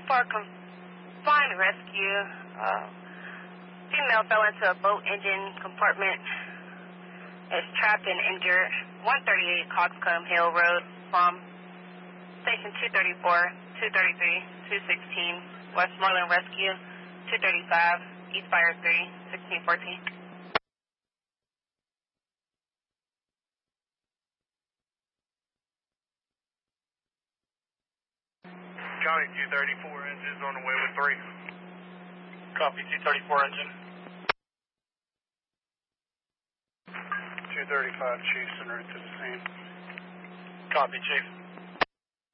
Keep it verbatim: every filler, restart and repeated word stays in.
for confined rescue. Uh, female fell into a boat engine compartment. Is trapped and injured. one thirty-eight Coxcomb Hill Road from Station two thirty-four, two thirty-three, two sixteen, Westmoreland Rescue, two thirty-five, East Fire three, sixteen fourteen. County two thirty-four engines on the way with three. Copy, two thirty-four engine. two thirty-five, Chief's en route to the scene. Copy, Chief.